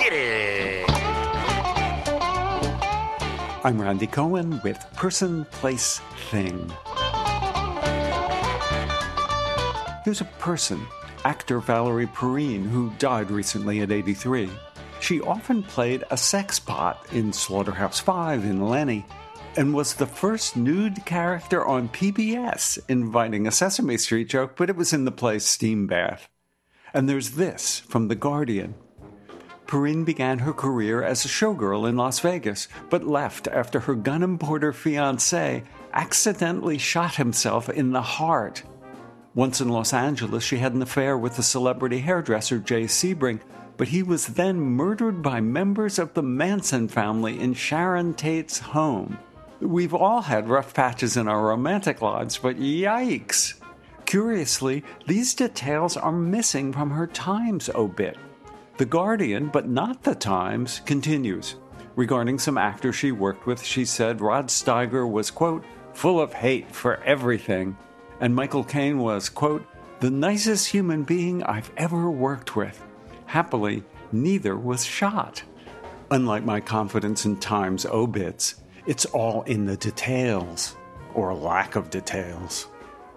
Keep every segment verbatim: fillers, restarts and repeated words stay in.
Hit it! I'm Randy Cohen with Person, Place, Thing. Here's a person, actor Valerie Perrine, who died recently at eighty-three. She often played a sex pot in Slaughterhouse-Five in Lenny, and was the first nude character on P B S, inviting a Sesame Street joke, but it was in the play Steam Bath. And there's this from The Guardian. Perrine began her career as a showgirl in Las Vegas, but left after her gun importer fiancé accidentally shot himself in the heart. Once in Los Angeles, she had an affair with the celebrity hairdresser Jay Sebring, but he was then murdered by members of the Manson family in Sharon Tate's home. We've all had rough patches in our romantic lives, but yikes! Curiously, these details are missing from her Times obit. The Guardian, but not the Times, continues. Regarding some actors she worked with, she said Rod Steiger was, quote, full of hate for everything, and Michael Caine was, quote, the nicest human being I've ever worked with. Happily, neither was shot. Unlike my confidence in Times obits, it's all in the details, or lack of details.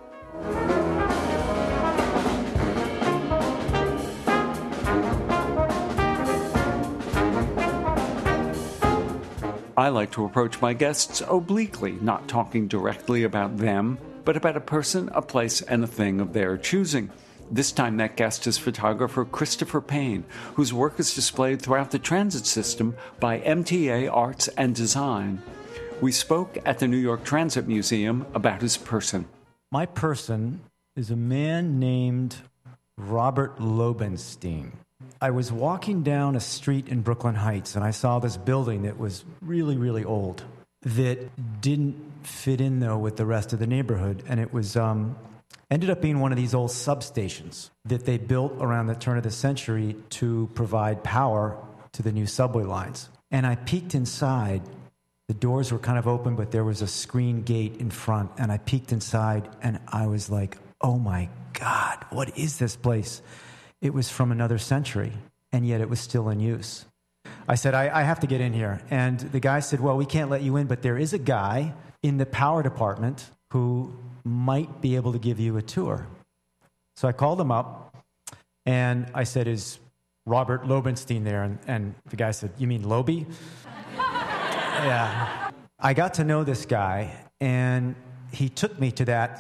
I like to approach my guests obliquely, not talking directly about them, but about a person, a place, and a thing of their choosing. This time that guest is photographer Christopher Payne, whose work is displayed throughout the transit system by M T A Arts and Design. We spoke at the New York Transit Museum about his person. My person is a man named Robert Lobenstein. I was walking down a street in Brooklyn Heights, and I saw this building that was really, really old, that didn't fit in, though, with the rest of the neighborhood. And it was um, ended up being one of these old substations that they built around the turn of the century to provide power to the new subway lines. And I peeked inside. The doors were kind of open, but there was a screen gate in front. And I peeked inside, and I was like, oh, my God, what is this place? It was from another century, and yet it was still in use. I said, I, I have to get in here. And the guy said, well, we can't let you in, but there is a guy in the power department who might be able to give you a tour. So I called him up, and I said, is Robert Lobenstein there? And, and the guy said, you mean Loby? Yeah. I got to know this guy, and he took me to that